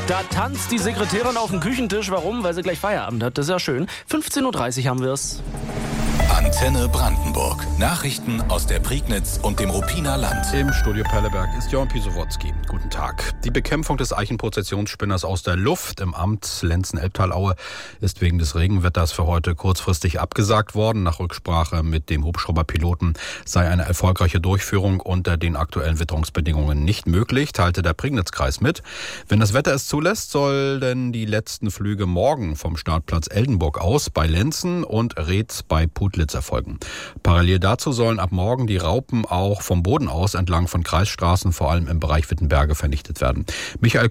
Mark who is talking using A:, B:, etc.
A: Da tanzt die Sekretärin auf dem Küchentisch. Warum? Weil sie gleich Feierabend hat. Das ist ja schön. 15.30 Uhr haben wir es.
B: Antenne Brandenburg. Nachrichten aus der Prignitz und dem Ruppiner Land.
C: Im Studio Perleberg ist Jörn Pisowotzki. Guten Tag. Die Bekämpfung des Eichenprozessionsspinners aus der Luft im Amt Lenzen-Elbtal-Aue ist wegen des Regenwetters für heute kurzfristig abgesagt worden. Nach Rücksprache mit dem Hubschrauberpiloten sei eine erfolgreiche Durchführung unter den aktuellen Witterungsbedingungen nicht möglich, teilte der Prignitzkreis mit. Wenn das Wetter es zulässt, sollen die letzten Flüge morgen vom Startplatz Eldenburg aus bei Lenzen und Reetz bei Putlitz erfolgen. Parallel dazu sollen ab morgen die Raupen auch vom Boden aus entlang von Kreisstraßen, vor allem im Bereich Wittenberge, vernichtet werden. Michael